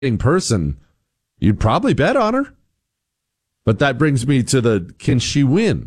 person, you'd probably bet on her. But that brings me to can she win?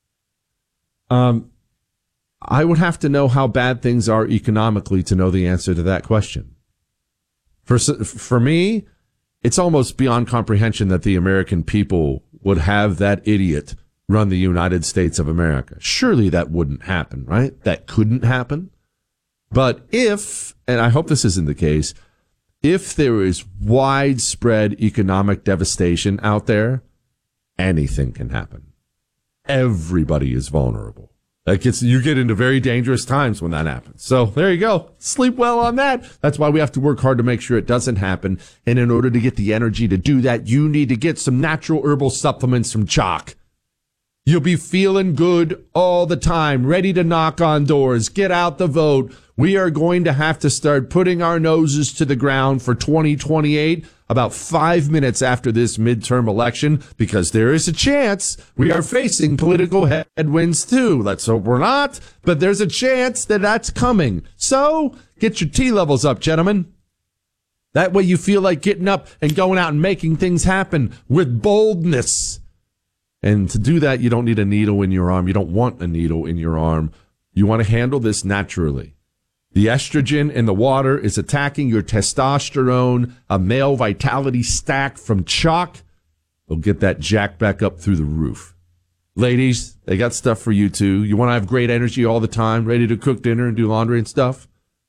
I would have to know how bad things are economically to know the answer to that question. For me, it's almost beyond comprehension that the American people would have that idiot run the United States of America. Surely that wouldn't happen, right? That couldn't happen. But if, and I hope this isn't the case, if there is widespread economic devastation out there, anything can happen. Everybody is vulnerable. You get into very dangerous times when that happens. So there you go. Sleep well on that. That's why we have to work hard to make sure it doesn't happen. And in order to get the energy to do that, you need to get some natural herbal supplements from Choq. You'll be feeling good all the time, ready to knock on doors, get out the vote. We are going to have to start putting our noses to the ground for 2028 about 5 minutes after this midterm election, because there is a chance we are facing political headwinds too. Let's hope we're not, but there's a chance that that's coming. So get your T levels up, gentlemen. That way you feel like getting up and going out and making things happen with boldness. And to do that, you don't need a needle in your arm. You don't want a needle in your arm. You want to handle this naturally. The estrogen in the water is attacking your testosterone, a male vitality stack from Choq. They'll get that jack back up through the roof. Ladies, they got stuff for you too. You want to have great energy all the time, ready to cook dinner and do laundry and stuff?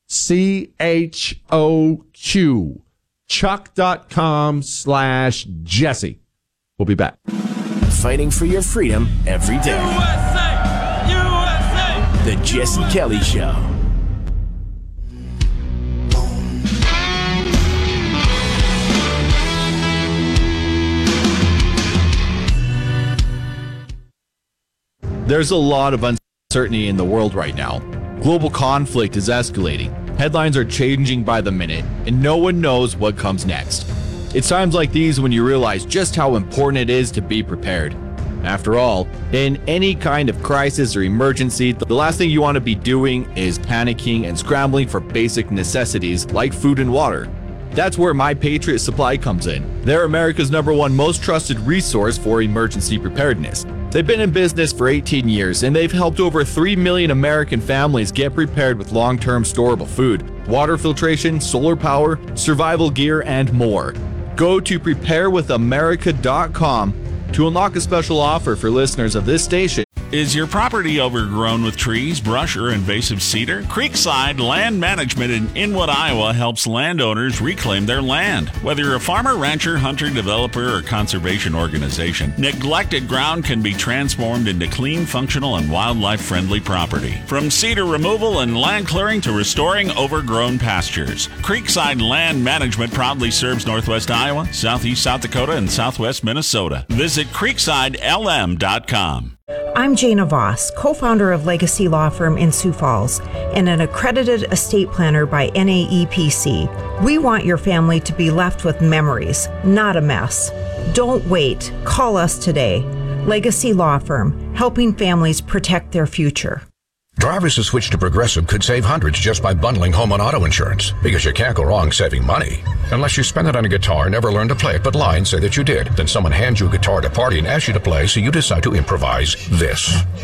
CHOQ. Choq.com/Jesse. We'll be back. Fighting for your freedom every day. USA! USA! The Jesse Kelly Show. There's a lot of uncertainty in the world right now. Global conflict is escalating. Headlines are changing by the minute, and no one knows what comes next. It's times like these when you realize just how important it is to be prepared. After all, in any kind of crisis or emergency, the last thing you want to be doing is panicking and scrambling for basic necessities like food and water. That's where My Patriot Supply comes in. They're America's #1 most trusted resource for emergency preparedness. They've been in business for 18 years, and they've helped over 3 million American families get prepared with long-term storable food, water filtration, solar power, survival gear, and more. Go to preparewithamerica.com to unlock a special offer for listeners of this station. Is your property overgrown with trees, brush, or invasive cedar? Creekside Land Management in Inwood, Iowa helps landowners reclaim their land. Whether you're a farmer, rancher, hunter, developer, or conservation organization, neglected ground can be transformed into clean, functional, and wildlife-friendly property. From cedar removal and land clearing to restoring overgrown pastures, Creekside Land Management proudly serves Northwest Iowa, Southeast South Dakota, and Southwest Minnesota. Visit creeksidelm.com. I'm Jana Voss, co-founder of Legacy Law Firm in Sioux Falls and an accredited estate planner by NAEPC. We want your family to be left with memories, not a mess. Don't wait. Call us today. Legacy Law Firm, helping families protect their future. Drivers who switch to Progressive could save hundreds just by bundling home and auto insurance, because you can't go wrong saving money. Unless you spend it on a guitar, never learn to play it, but lie and say that you did. Then someone hands you a guitar at a party and asks you to play, so you decide to improvise this.